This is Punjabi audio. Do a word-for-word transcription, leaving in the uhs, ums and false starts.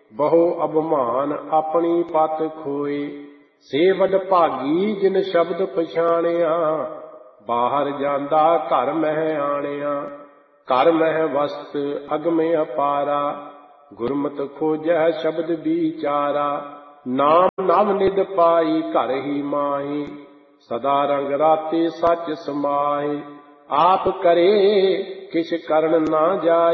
ਬਹੁ ਅਭਿਮਾਨ ਆਪਣੀ ਪਤ ਖੋਏ। ਸੇ ਵਡ ਭਾਗੀ ਜਿਨ ਸ਼ਬਦ ਪਛਾਣਿਆ, ਬਾਹਰ ਜਾਂਦਾ ਘਰ ਮਹਿ ਆਣਿਆ। ਘਰ ਮਹਿ ਵਸਤ ਅਗਮੇ ਅਪਾਰਾ, ਗੁਰਮਤਿ ਖੋਜੈ ਸ਼ਬਦ ਵਿਚਾਰਾ। ਨਾਮ ਨਵ ਨਿਧ ਪਾਈ ਘਰ ਹੀ ਮਾਹੀ, ਸਦਾ ਰੰਗ ਰਾਤੇ ਸੱਚ ਸਮਾਹੀ। ਆਪ ਕਰੇ ਕਿਛ ਕਰਨ ਨਾ ਜਾਏ,